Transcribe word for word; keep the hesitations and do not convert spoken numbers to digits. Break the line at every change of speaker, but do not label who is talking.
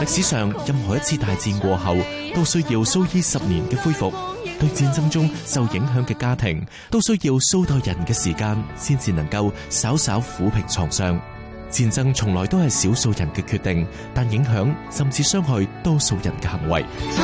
歷史上任何一次大戰過後，都需要數以十年嘅恢復。對戰爭中受影響嘅家庭，都需要數代人嘅時間，先至能夠稍稍撫平創傷。戰爭從來都係少數人嘅決定，但影響甚至傷害多數人嘅行為。